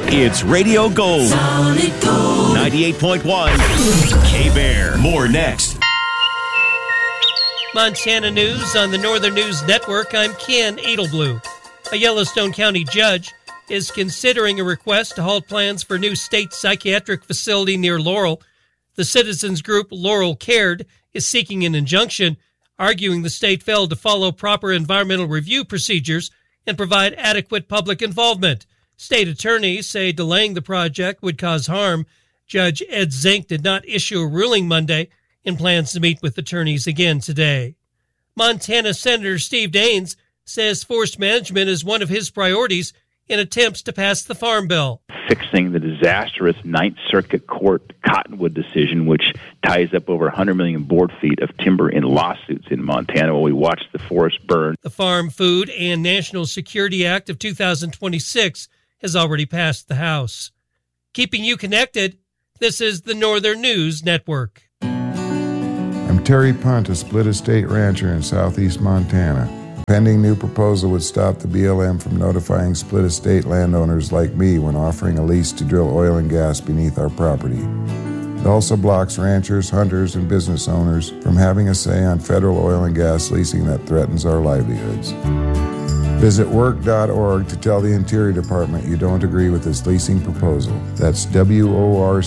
It's Radio Gold. Solid Gold. 98.1 K-Bear. More next. Montana News on the Northern News Network. I'm Ken Edelblue. A Yellowstone County judge is considering a request to halt plans for a new state psychiatric facility near Laurel. The citizens group Laurel Cared is seeking an injunction, arguing the state failed to follow proper environmental review procedures and provide adequate public involvement. State attorneys say delaying the project would cause harm. Judge Ed Zink did not issue a ruling Monday and plans to meet with attorneys again today. Montana Senator Steve Daines says forest management is one of his priorities in attempts to pass the Farm Bill. Fixing the disastrous Ninth Circuit Court Cottonwood decision, which ties up over 100 million board feet of timber in lawsuits in Montana while we watch the forest burn. The Farm, Food, and National Security Act of 2026 has already passed the House. Keeping you connected, this is the Northern News Network. I'm Terry Punt, a split estate rancher in southeast Montana. A pending new proposal would stop the BLM from notifying split estate landowners like me when offering a lease to drill oil and gas beneath our property. It also blocks ranchers, hunters, and business owners from having a say on federal oil and gas leasing that threatens our livelihoods. Visit work.org to tell the Interior Department you don't agree with this leasing proposal. That's WORC.org.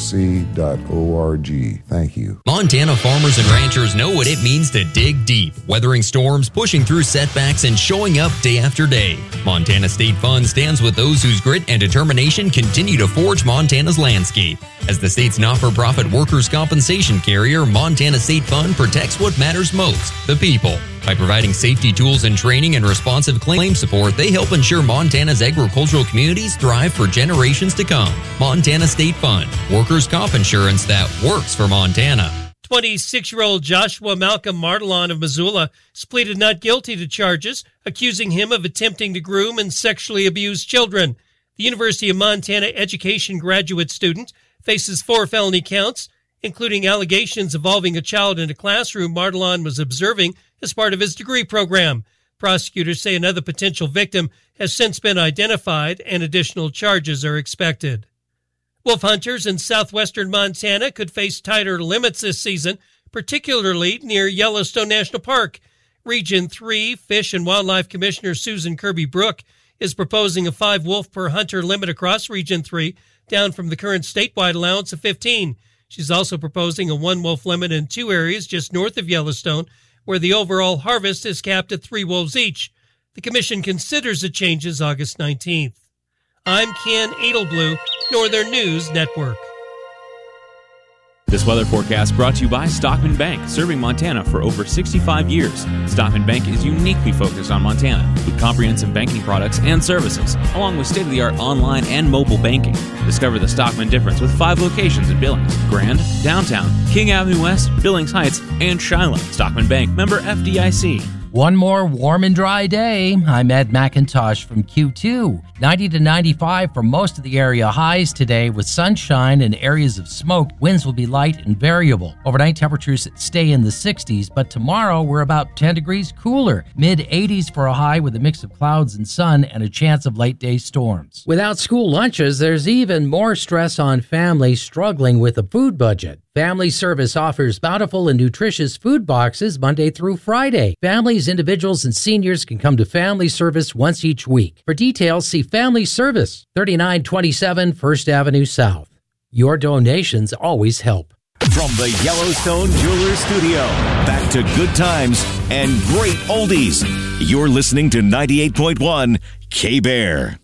Thank you. Montana farmers and ranchers know what it means to dig deep, weathering storms, pushing through setbacks, and showing up day after day. Montana State Fund stands with those whose grit and determination continue to forge Montana's landscape. As the state's not-for-profit workers' compensation carrier, Montana State Fund protects what matters most, the people. By providing safety tools and training and responsive claim support, they help ensure Montana's agricultural communities thrive for generations to come. Montana State Fund, workers' comp insurance that works for Montana. 26-year-old Joshua Malcolm Martelon of Missoula pleaded not guilty to charges accusing him of attempting to groom and sexually abuse children. The University of Montana education graduate student faces 4 felony counts, including allegations involving a child in a classroom Martelon was observing as part of his degree program. Prosecutors say another potential victim has since been identified and additional charges are expected. Wolf hunters in southwestern Montana could face tighter limits this season, particularly near Yellowstone National Park. Region 3 Fish and Wildlife Commissioner Susan Kirby Brook is proposing a 5 wolf per hunter limit across Region 3, down from the current statewide allowance of 15. She's also proposing a 1 wolf limit in 2 areas just north of Yellowstone, where the overall harvest is capped at 3 wolves each. The commission considers the changes August 19th. I'm Ken Edelblue, Northern News Network. This weather forecast brought to you by Stockman Bank, serving Montana for over 65 years. Stockman Bank is uniquely focused on Montana with comprehensive banking products and services, along with state-of-the-art online and mobile banking. Discover the Stockman difference with 5 locations in Billings, Grand, Downtown, King Avenue West, Billings Heights, and Shiloh. Stockman Bank, member FDIC. One more warm and dry day. I'm Ed McIntosh from Q2. 90 to 95 for most of the area highs today with sunshine and areas of smoke. Winds will be light and variable. Overnight temperatures stay in the 60s, but tomorrow we're about 10 degrees cooler. Mid-80s for a high with a mix of clouds and sun and a chance of late day storms. Without school lunches, there's even more stress on families struggling with a food budget. Family Service offers bountiful and nutritious food boxes Monday through Friday. Families, individuals, and seniors can come to Family Service once each week. For details, see Family Service, 3927 First Avenue South. Your donations always help. From the Yellowstone Jewelers Studio, back to good times and great oldies. You're listening to 98.1 K-Bear.